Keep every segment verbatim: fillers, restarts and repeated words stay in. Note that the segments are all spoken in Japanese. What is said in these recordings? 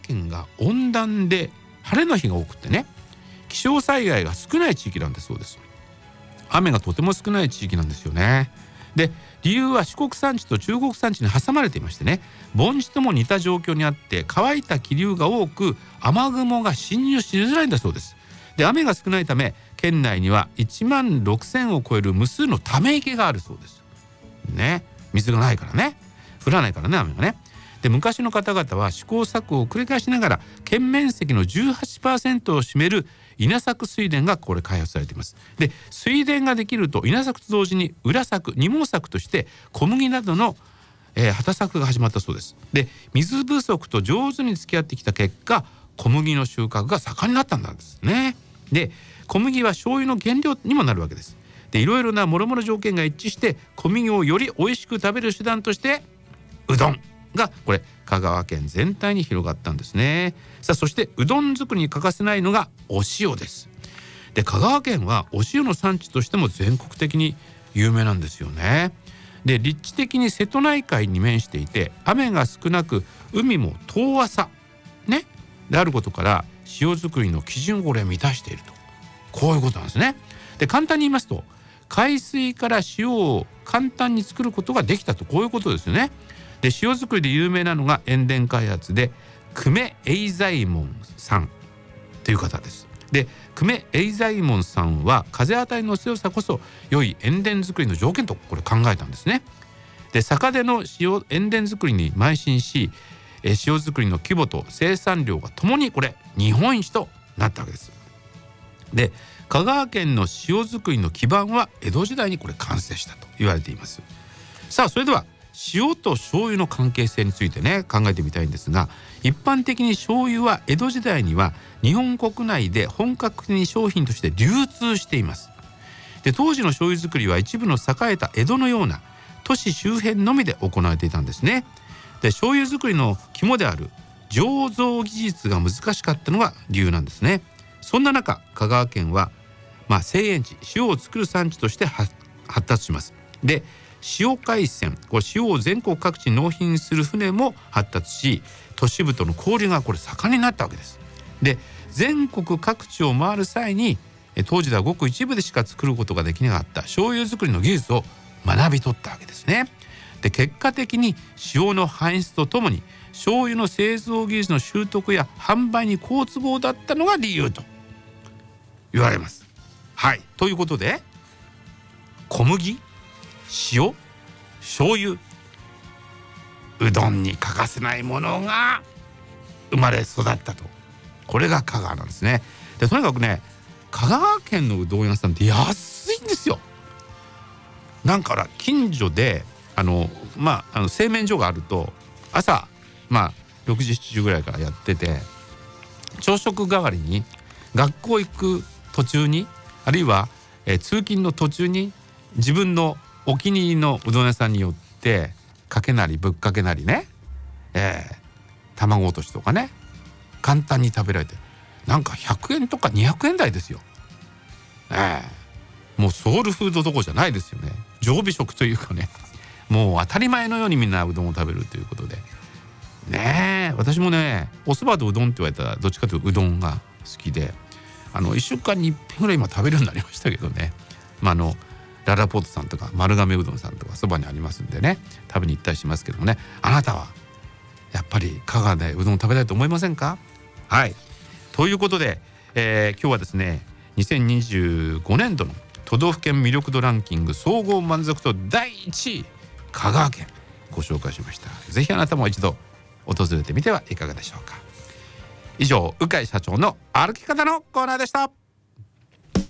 県が温暖で晴れの日が多くてね、気象災害が少ない地域なんだそうです。雨がとても少ない地域なんですよね。で、理由は四国山地と中国山地に挟まれていましてね、盆地とも似た状況にあって、乾いた気流が多く雨雲が侵入しづらいんだそうです。で、雨が少ないため県内にはいちまんろくせんを超える無数のため池があるそうですね。水がないからね、降らないからね、雨がね。で、昔の方々は試行錯誤を繰り返しながら県面積の じゅうはちパーセント を占める稲作水田がこれ開発されています。で、水田ができると稲作と同時に裏作、二毛作として小麦などの、えー、畑作が始まったそうです。で、水不足と上手に付き合ってきた結果、小麦の収穫が盛んになったんですね。で、小麦は醤油の原料にもなるわけです。で、いろいろな諸々条件が一致して小麦をより美味しく食べる手段としてうどんがこれ香川県全体に広がったんですね。さあ、そしてうどん作りに欠かせないのがお塩です。で、香川県はお塩の産地としても全国的に有名なんですよね。で、立地的に瀬戸内海に面していて、雨が少なく海も遠浅ねであることから、塩作りの基準をこれ満たしていると、こういうことなんですね。で、簡単に言いますと、海水から塩を簡単に作ることができたと、こういうことですよね。で、塩作りで有名なのが塩田開発で久米栄左衛門さんという方です。で、久米栄左衛門さんは風当たりの強さこそ良い塩田作りの条件とこれ考えたんですね。で、坂出の塩塩田作りに邁進し、え塩作りの規模と生産量がともにこれ日本一となったわけです。で、香川県の塩作りの基盤は江戸時代にこれ完成したと言われています。さあ、それでは塩と醤油の関係性についてね考えてみたいんですが、一般的に醤油は江戸時代には日本国内で本格的に商品として流通しています。で、当時の醤油作りは一部の栄えた江戸のような都市周辺のみで行われていたんですね。で、醤油作りの肝である醸造技術が難しかったのが理由なんですね。そんな中、香川県はまあ製塩地、塩を作る産地として発達します。で、塩海船、これ塩を全国各地に納品する船も発達し、都市部との交流がこれ盛んになったわけです。で、全国各地を回る際に当時ではごく一部でしか作ることができなかった醤油作りの技術を学び取ったわけですね。で、結果的に塩の搬出とともに醤油の製造技術の習得や販売に好都合だったのが理由と言われます。はい、ということで小麦、塩、醤油、うどんに欠かせないものが生まれ育ったと、これが香川なんですね。で、とにかくね、香川県のうどん屋さんって安いんですよ。なんか近所であのまああの製麺所があると、朝まあろくじしちじぐらいからやってて、朝食代わりに学校行く途中に、あるいは、えー、通勤の途中に自分のお気に入りのうどん屋さんに寄ってかけなりぶっかけなりね、えー、卵落としとかね、簡単に食べられて、なんかひゃくえんとかにひゃくえん台ですよ。えー、もうソウルフードどころじゃないですよね。常備食というかね、もう当たり前のようにみんなうどんを食べるということでね。え、私もね、お蕎麦とうどんって言われたらどっちかというとうどんが好きで、あのいっしゅうかんにいっぺんぐらい今食べるようになりましたけどね。まああのララポートさんとか丸亀うどんさんとかそばにありますんでね、食べに行ったりしますけどもね。あなたはやっぱり香川でうどんを食べたいと思いませんか？はい、ということで、えー、今日はですね、にせんにじゅうごねんどの都道府県魅力度ランキング総合満足度だいいちい香川県ご紹介しました。ぜひあなたも一度訪れてみてはいかがでしょうか。以上、鵜飼社長の歩き方のコーナーでした。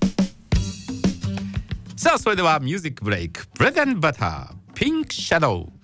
さあ、それではミュージックブレイク、ブレッド&バター、ピンクシャドウ。